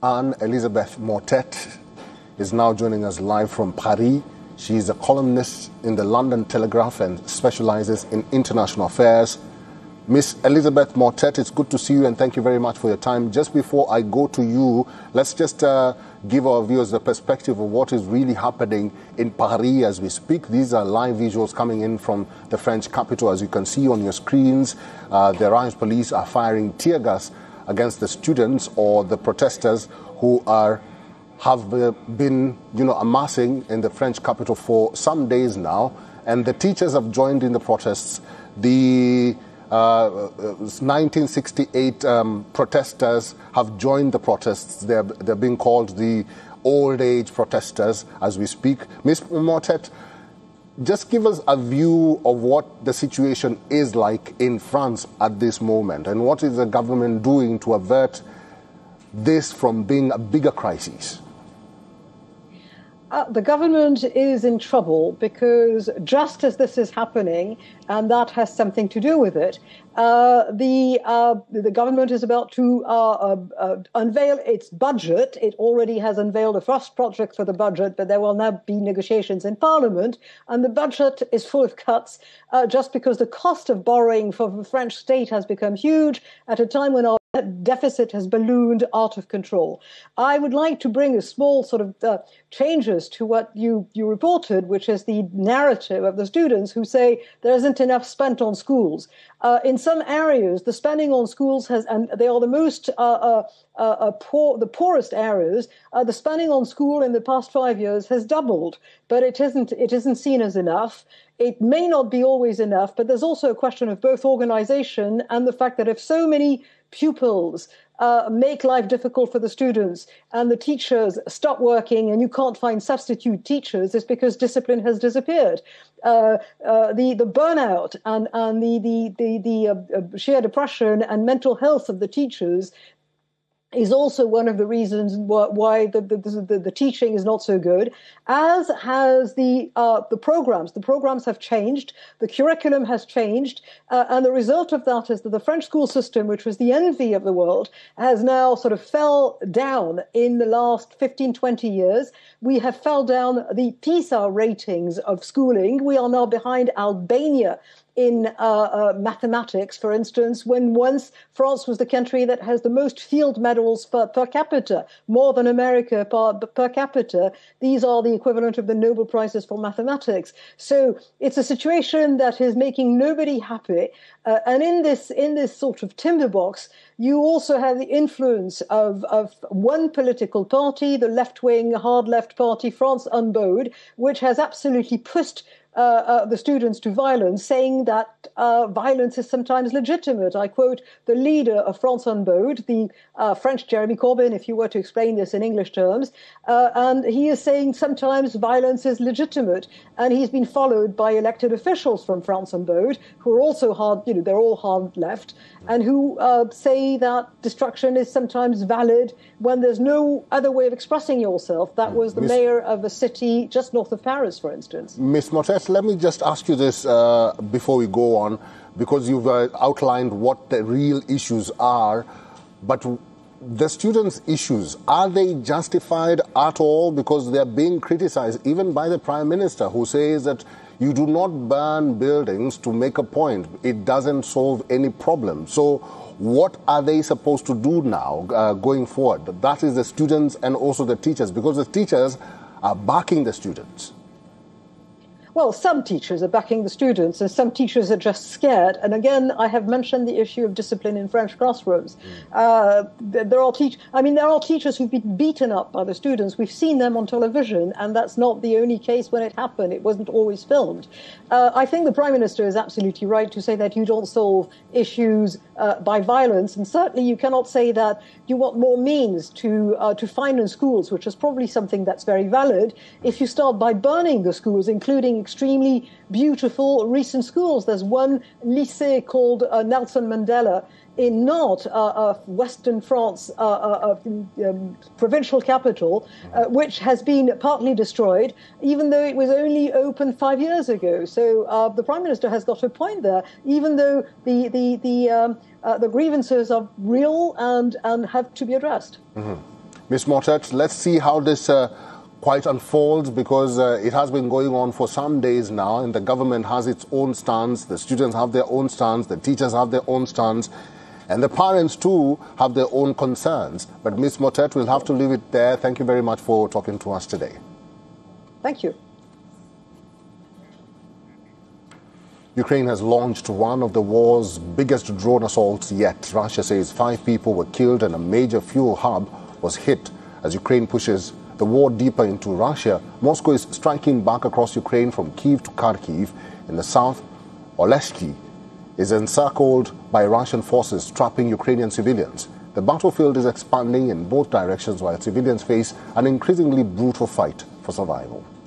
Anne-Elisabeth Mortet is now joining us live from Paris. She is a columnist in the London Telegraph and specializes in international affairs. Miss Elizabeth Mortet, it's good to see you and thank you very much for your time. Just before I go to you, let's just give our viewers the perspective of what is really happening in Paris as we speak. These are live visuals coming in from the French capital. As you can see on your screens, the Orange police are firing tear gas against the students or the protesters who have been, amassing in the French capital for some days now. And the teachers have joined in the protests. The 1968 protesters have joined the protests. They're being called the old age protesters as we speak. Ms. Mortet, just give us a view of what the situation is like in France at this moment and what is the government doing to avert this from being a bigger crisis? The government is in trouble because just as this is happening, and that has something to do with it, the government is about to unveil its budget. It already has unveiled a first project for the budget, but there will now be negotiations in Parliament, and the budget is full of cuts just because the cost of borrowing for the French state has become huge at a time when our deficit has ballooned out of control. I would like to bring a small sort of changes to what you reported, which is the narrative of the students who say there isn't enough spent on schools. In some areas, the spending on schools and they are the most the poorest areas. The spending on school in the past 5 years has doubled, but it isn't seen as enough. It may not be always enough, but there's also a question of both organization and the fact that if so many pupils make life difficult for the students and the teachers stop working and you can't find substitute teachers, it's because discipline has disappeared. The burnout and the sheer depression and mental health of the teachers is also one of the reasons why the teaching is not so good, as has the programs. The programs have changed, the curriculum has changed, and the result of that is that the French school system, which was the envy of the world, has now sort of fell down in the last 15, 20 years. We have fell down the PISA ratings of schooling. We are now behind Albania in mathematics, for instance, when once France was the country that has the most field medals per capita, more than America per capita. These are the equivalent of the Nobel Prizes for mathematics. So it's a situation that is making nobody happy. And in this sort of tinderbox, you also have the influence of one political party, the left-wing, hard left party, France Unbowed, which has absolutely pushed the students to violence, saying that violence is sometimes legitimate. I quote the leader of France Unbowed, the French Jeremy Corbyn, if you were to explain this in English terms, and he is saying sometimes violence is legitimate, and he's been followed by elected officials from France Unbowed, who are also hard, they're all hard left, and who say that destruction is sometimes valid when there's no other way of expressing yourself. That was the mayor of a city just north of Paris, for instance. Ms. Mortet, let me just ask you this before we go on, because you've outlined what the real issues are, but the students' issues, are they justified at all? Because they're being criticized even by the Prime Minister, who says that you do not burn buildings to make a point. It doesn't solve any problem. So what are they supposed to do now going forward? That is the students and also the teachers, because the teachers are backing the students. Well, some teachers are backing the students and some teachers are just scared. And again, I have mentioned the issue of discipline in French classrooms. There are teachers who've been beaten up by the students. We've seen them on television, and that's not the only case when it happened. It wasn't always filmed. I think the Prime Minister is absolutely right to say that you don't solve issues by violence, and certainly you cannot say that you want more means to finance schools, which is probably something that's very valid, if you start by burning the schools, including extremely beautiful recent schools. There's one lycée called Nelson Mandela in Nantes, Western France, provincial capital, which has been partly destroyed, even though it was only opened 5 years ago. So the Prime Minister has got a point there, even though the grievances are real and have to be addressed. Mm-hmm. Ms. Motet, let's see how this quite unfolds, because it has been going on for some days now, and the government has its own stance, the students have their own stance, the teachers have their own stance, and the parents too have their own concerns. But Ms. Motet, we'll have to leave it there. Thank you very much for talking to us today. Thank you. Ukraine has launched one of the war's biggest drone assaults yet. Russia says 5 people were killed and a major fuel hub was hit. As Ukraine pushes the war deeper into Russia, Moscow is striking back across Ukraine from Kyiv to Kharkiv. In the south, Oleshki is encircled by Russian forces, trapping Ukrainian civilians. The battlefield is expanding in both directions while civilians face an increasingly brutal fight for survival.